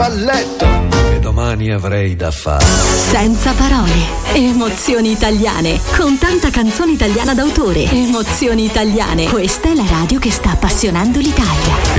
a letto, che domani avrei da fare. Senza parole. Emozioni italiane, con tanta canzone italiana d'autore. Emozioni italiane. Questa è la radio che sta appassionando l'Italia.